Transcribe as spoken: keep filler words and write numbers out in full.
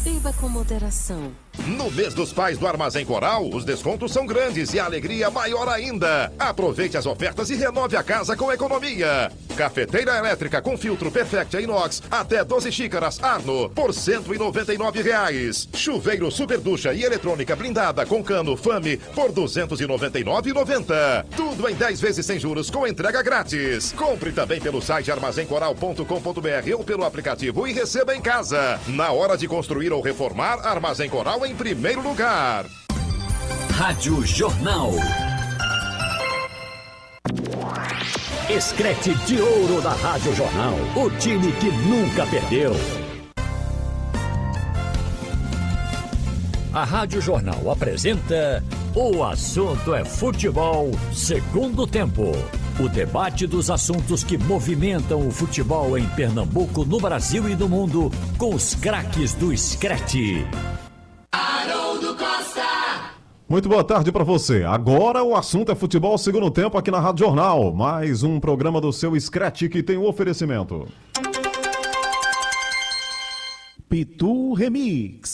Beba com moderação. No mês dos pais do Armazém Coral, os descontos são grandes e a alegria maior ainda. Aproveite as ofertas e renove a casa com economia. Cafeteira elétrica com filtro Perfect Inox, até doze xícaras Arno, por cento e noventa e nove reais. Chuveiro Super Ducha e eletrônica blindada com cano Fame, por duzentos e noventa e nove reais e noventa centavos. Tudo em dez vezes sem juros com entrega grátis. Compre também pelo site armazém coral ponto com ponto br ou pelo aplicativo e receba em casa. Na hora de construir ou reformar, Armazém Coral em primeiro lugar. Rádio Jornal. Escrete de ouro da Rádio Jornal. O time que nunca perdeu. A Rádio Jornal apresenta O Assunto é Futebol, segundo tempo. O debate dos assuntos que movimentam o futebol em Pernambuco, no Brasil e no mundo, com os craques do Screte. Haroldo Costa. Muito boa tarde para você. Agora o assunto é futebol, segundo tempo aqui na Rádio Jornal. Mais um programa do seu Screte que tem o oferecimento. Pitu Remix.